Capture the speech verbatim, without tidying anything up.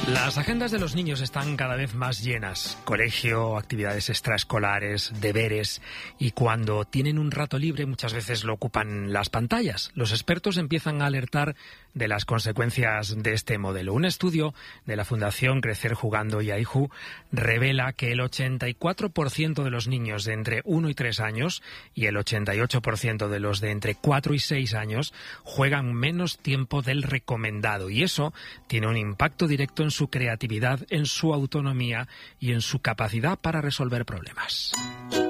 Las agendas de los niños están cada vez más llenas. Colegio, actividades extraescolares, deberes. Y cuando tienen un rato libre, muchas veces lo ocupan las pantallas. Los expertos empiezan a alertar de las consecuencias de este modelo. Un estudio de la Fundación Crecer Jugando y AIJU revela que el ochenta y cuatro por ciento de los niños de entre uno y tres años y el ochenta y ocho por ciento de los de entre cuatro y seis años juegan menos tiempo del recomendado. Y eso tiene un impacto directo en su creatividad, en su autonomía y en su capacidad para resolver problemas.